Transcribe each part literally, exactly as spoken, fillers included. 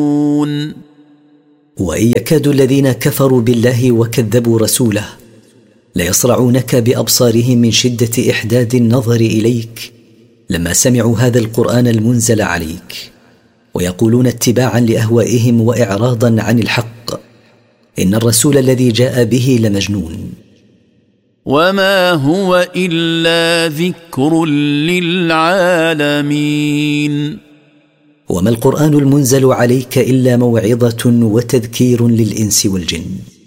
وإن يكاد الذين كفروا بالله وكذبوا رسوله ليصرعونك بأبصارهم من شدة إحداد النظر إليك لما سمعوا هذا القرآن المنزل عليك، ويقولون اتباعا لأهوائهم وإعراضا عن الحق إن الرسول الذي جاء به لمجنون. وما هو إلا ذكر للعالمين. وما القرآن المنزل عليك إلا موعظة وتذكير للإنس والجن.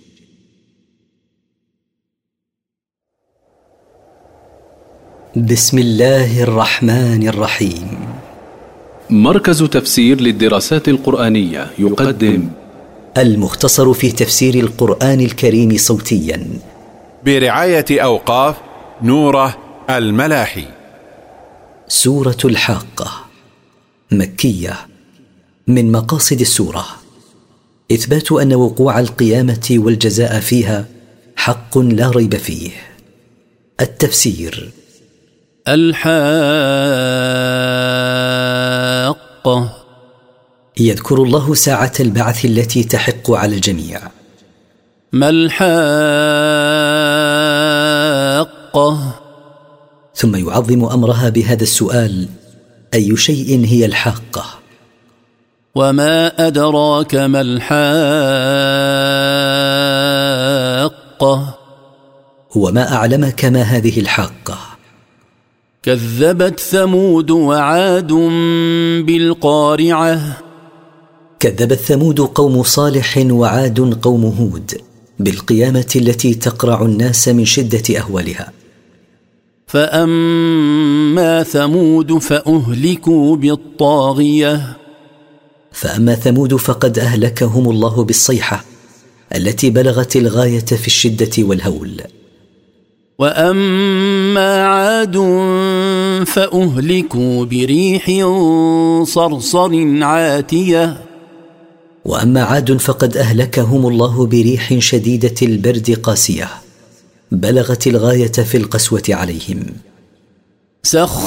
بسم الله الرحمن الرحيم. مركز تفسير للدراسات القرآنية يقدم المختصر في تفسير القرآن الكريم صوتيا برعاية أوقاف نوره الملاحي. سورة الحاقة مكية. من مقاصد السورة إثبات أن وقوع القيامة والجزاء فيها حق لا ريب فيه. التفسير: الحاقة يذكر الله ساعة البعث التي تحق على الجميع. ما الحاقة؟ ثم يعظم أمرها بهذا السؤال: أي شيء هي الحاقة؟ وما أدراك ما الحاقة؟ وما أعلمك ما هذه الحاقة؟ كذبت ثمود وعاد بالقارعة. كذبت ثمود قوم صالح وعاد قوم هود بالقيامة التي تقرع الناس من شدة أهوالها. فأما ثمود فأهلكوا بالطاغية. فأما ثمود فقد أهلكهم الله بالصيحة التي بلغت الغاية في الشدة والهول. وأما عاد فأهلكوا بريح صرصر عاتية. وأما عاد فقد أهلكهم الله بريح شديدة البرد قاسية بلغت الغاية في القسوة عليهم. سخر